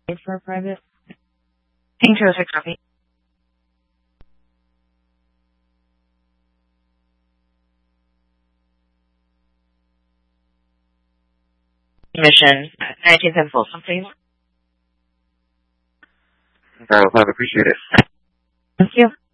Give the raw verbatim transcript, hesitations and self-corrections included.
For a private. Ping two oh six copy. Mission nineteenth and Folsom, please. Charles, I appreciate it. Thank you.